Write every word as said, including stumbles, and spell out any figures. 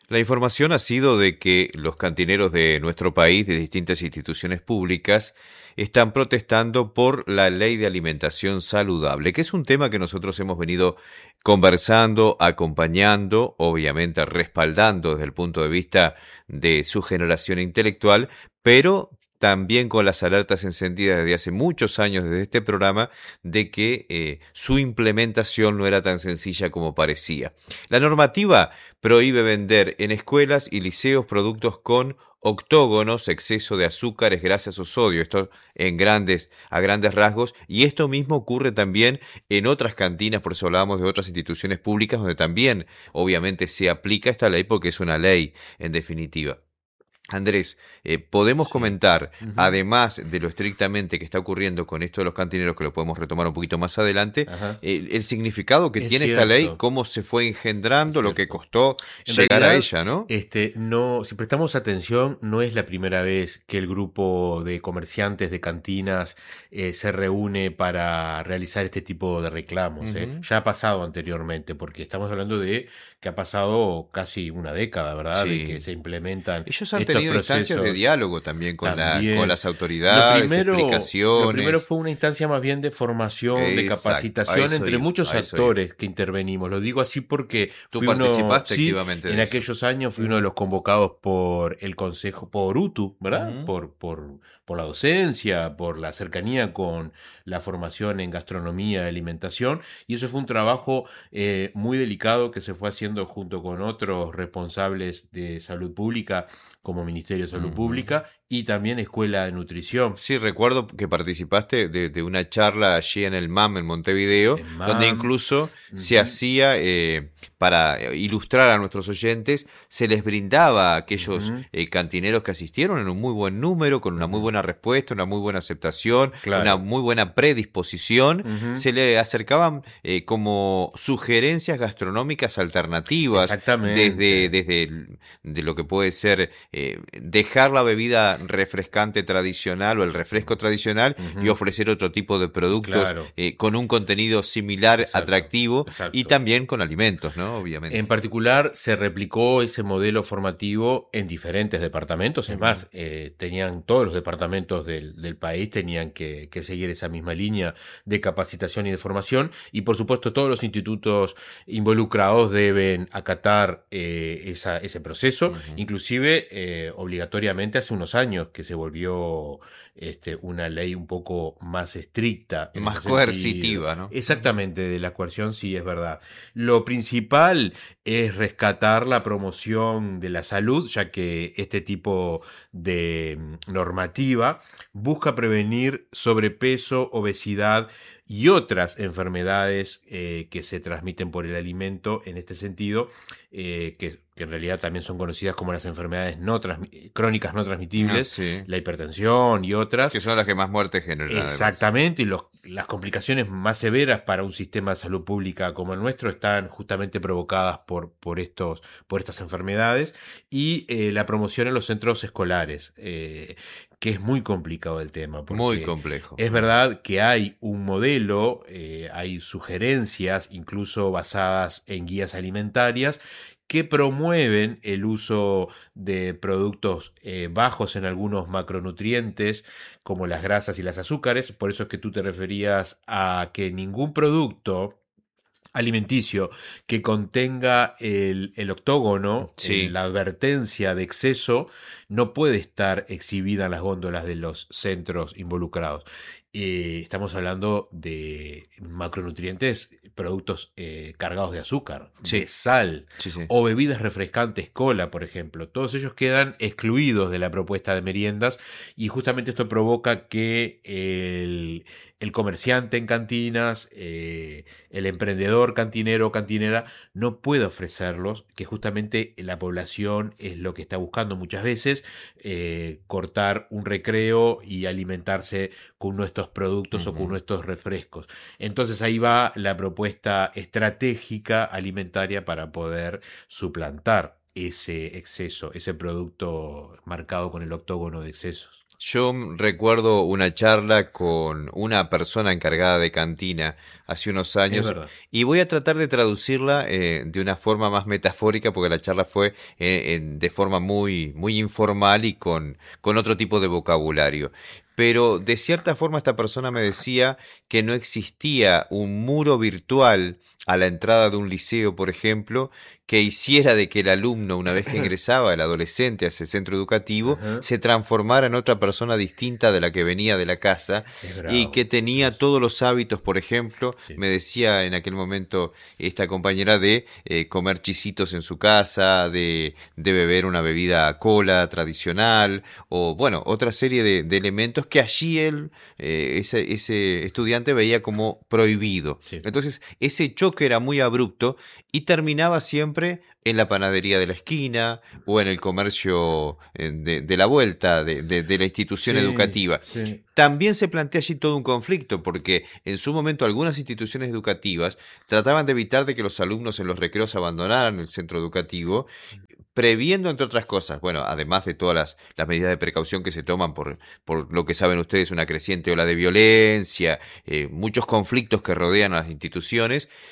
La información ha sido de que los cantineros de nuestro país, de distintas instituciones públicas, están protestando por la ley de alimentación saludable, que es un tema que nosotros hemos venido conversando, acompañando, obviamente respaldando desde el punto de vista de su generación intelectual, pero también con las alertas encendidas desde hace muchos años desde este programa de que eh, su implementación no era tan sencilla como parecía. La normativa prohíbe vender en escuelas y liceos productos con octógonos, exceso de azúcares, grasas o sodio, esto en grandes, a grandes rasgos, y esto mismo ocurre también en otras cantinas, por eso hablábamos de otras instituciones públicas donde también obviamente se aplica esta ley porque es una ley en definitiva. Andrés, eh, podemos Sí. comentar, Ujú. además de lo estrictamente que está ocurriendo con esto de los cantineros, que lo podemos retomar un poquito más adelante, Ajá. el, el significado que Es tiene esta ley, cierto, cómo se fue es engendrando, lo que cierto. costó En llegar a realidad, ella, ¿no? este, no, si prestamos atención, no es la primera vez que el grupo de comerciantes de cantinas eh, se reúne para realizar este tipo de reclamos, ¿eh? Ujú. Ya ha pasado anteriormente, porque estamos hablando de que ha pasado casi una década, ¿verdad? De que Sí. se implementan Ellos han estos tenido instancias de procesos. diálogo también con la, con También. las Lo autoridades, primero, lo primero explicaciones. fue una instancia más bien de formación, de Exacto, a capacitación eso entre iba, muchos a eso iba. actores que intervenimos. Lo digo así porque Tú fui uno, participaste sí, activamente en de eso. aquellos años fui uno de Ujú, los convocados por el Consejo, por U T U, ¿verdad? ujú. Por, por, por la docencia, por la cercanía con la formación en gastronomía y alimentación. Y eso fue un trabajo eh, muy delicado que se fue haciendo junto con otros responsables de salud pública, como Ministerio de Salud Ujú. Pública y también Escuela de Nutrición. Sí, recuerdo que participaste de, de una charla allí en el M A M en Montevideo, En donde MAM. incluso se Ujú, hacía, eh, para eh, ilustrar a nuestros oyentes, se les brindaba a aquellos ujú, eh, cantineros que asistieron en un muy buen número, con una muy ujú. buena respuesta, una muy buena aceptación, una Claro. muy buena predisposición, Ujú. se le acercaban eh, como sugerencias gastronómicas alternativas desde, Exactamente. desde el- de lo que puede ser eh, dejar la bebida refrescante tradicional o el refresco tradicional y Ujú. ofrecer otro tipo de productos Claro. eh, con un contenido similar, Exacto. atractivo y Exacto. también con alimentos, ¿no? En Obviamente. particular, se replicó ese modelo formativo en diferentes departamentos. Es Ujú. más, eh, tenían todos los departamentos del, del país tenían que, que seguir esa misma línea de capacitación y de formación. Y por supuesto, todos los institutos involucrados deben acatar eh, esa- ese proceso. Ujú. Inclusive, eh, obligatoriamente hace unos años que se volvió este, una ley un poco más estricta en ese Más sentido. coercitiva, ¿no? Ujú. Exactamente, de la coerción sí es verdad. Lo principal es rescatar la promoción de la salud, ya que este tipo de mm, normativa busca prevenir sobrepeso, obesidad y otras enfermedades eh, que se transmiten por el alimento en este sentido, eh, que, que en realidad también son conocidas como las enfermedades no transmi- crónicas no Ah, transmitibles, sí. la hipertensión y otras. Que son las que más muertes generan, además. Exactamente, y los, las complicaciones más severas para un sistema de salud pública como el nuestro están justamente provocadas por, por, estos, por estas enfermedades y eh, la promoción en los centros escolares, eh, que es muy complicado el tema, Muy porque complejo. es Mm. verdad que hay un modelo, eh, hay sugerencias, incluso basadas en guías alimentarias, que promueven el uso de productos eh, bajos en algunos macronutrientes, como las grasas y las azúcares. Por eso es que tú te referías a que ningún producto alimenticio que contenga el, el octógono, el- Sí. la advertencia de exceso, no puede estar exhibida en las góndolas de los centros involucrados. Eh, estamos hablando de macronutrientes, productos eh, cargados de azúcar, de Sí. sal Sí, sí. o bebidas refrescantes, cola, por ejemplo. Todos ellos quedan excluidos de la propuesta de meriendas y justamente esto provoca que el, el comerciante en cantinas, eh, el emprendedor cantinero o cantinera no puede ofrecerlos, que justamente la población es lo que está buscando muchas veces, eh, cortar un recreo y alimentarse con uno de estos productos o con uno Ujú. de estos refrescos. Entonces ahí va la propuesta estratégica alimentaria para poder suplantar ese exceso, ese producto marcado con el octógono de excesos. Yo mm, recuerdo una charla con una persona encargada de cantina hace unos Es años verdad. y voy a tratar de traducirla eh, de una forma más metafórica porque la charla fue eh, en- de forma muy, muy informal y con, con otro tipo de vocabulario. Pero de cierta forma esta persona me decía que no existía un muro virtual a la entrada de un liceo, por ejemplo, que hiciera de que el alumno, una vez que ingresaba, el adolescente, a ese centro educativo, Ajá. se transformara en otra persona distinta de la que venía de la casa Es y que bravo. tenía Es, todos los hábitos, por ejemplo, sí. me decía en aquel momento esta compañera de eh, comer chisitos en su casa, de, de beber una bebida cola tradicional, o bueno, otra serie de, de elementos que allí él, eh, ese, ese estudiante veía como prohibido. Sí. Entonces, ese choque era muy abrupto y terminaba siempre en la panadería de la esquina o en el comercio eh, de, de la vuelta de, de- de la institución Sí, educativa. sí. También se plantea allí todo un conflicto, porque en su momento algunas instituciones educativas trataban de evitar de que los alumnos en los recreos abandonaran el centro educativo, previendo, entre otras cosas, bueno, además de todas las, las medidas de precaución que se toman por, por lo que saben ustedes, una creciente ola de violencia, eh, muchos conflictos que rodean a las instituciones,